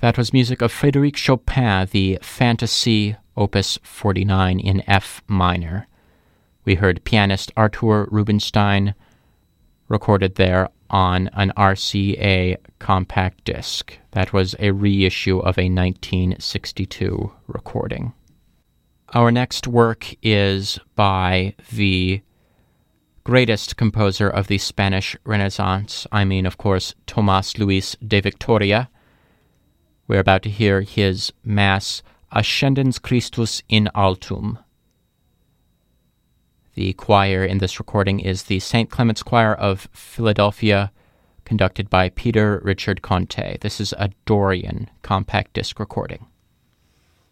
That was music of Frédéric Chopin, the Fantasy Opus 49 in F minor. We heard pianist Artur Rubinstein, recorded there on an RCA compact disc. That was a reissue of a 1962 recording. Our next work is by the greatest composer of the Spanish Renaissance. I mean, of course, Tomás Luis de Victoria. We're about to hear his Mass Ascendens Christus in Altum. The choir in this recording is the St. Clement's Choir of Philadelphia, conducted by Peter Richard Conte. This is a Dorian compact disc recording.